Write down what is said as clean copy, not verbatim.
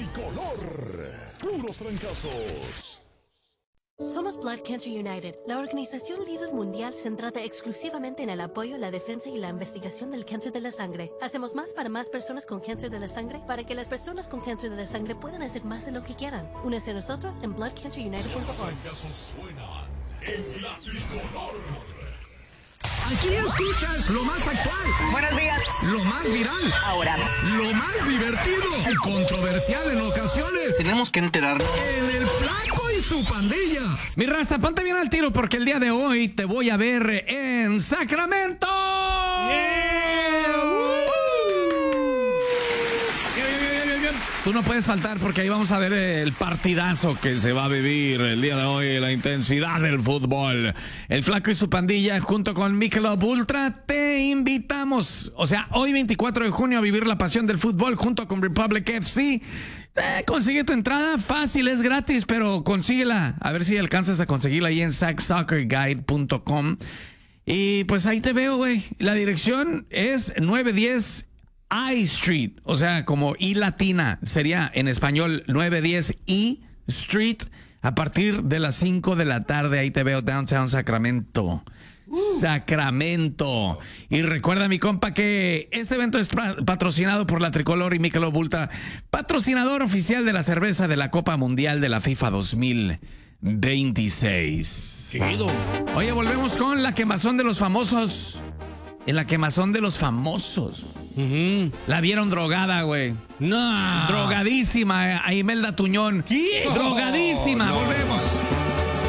Tricolor. Puros trancazos. Somos Blood Cancer United, la organización líder mundial centrada exclusivamente en el apoyo, la defensa y la investigación del cáncer de la sangre. Hacemos más para más personas con cáncer de la sangre para que las personas con cáncer de la sangre puedan hacer más de lo que quieran. Únese a nosotros en bloodcancerunited.org. Los trancazos suenan en la Tricolor. Aquí escuchas lo más actual. Buenos días. Lo más viral. Ahora, Lo más divertido y controversial en ocasiones. tenemos que enterarnos. En el Flaco y su pandilla. Mi raza, ponte bien al tiro porque el día de hoy te voy a ver en Sacramento. Tú no puedes faltar porque ahí vamos a ver el partidazo que se va a vivir el día de hoy, la intensidad del fútbol. El Flaco y su pandilla junto con Michelob Ultra te invitamos, o sea, hoy 24 de junio a vivir la pasión del fútbol junto con Republic FC. Consigue tu entrada, fácil, es gratis, pero consíguela. A ver si alcanzas a conseguirla ahí en sacsoccerguide.com. Y pues ahí te veo, güey. La dirección es 910 I Street, o sea, como I latina, sería en español 910 I Street, a partir de las 5 de la tarde, ahí te veo, Downtown Sacramento. Sacramento. Y recuerda, mi compa, que este evento es patrocinado por la Tricolor y Michelob Ultra, patrocinador oficial de la cerveza de la Copa Mundial de la FIFA 2026. Chido. Oye, volvemos con la quemazón de los famosos. En la quemazón de los famosos. La vieron drogada, güey. No. Drogadísima, a Imelda Tuñón. ¿Qué? Drogadísima. No. Volvemos.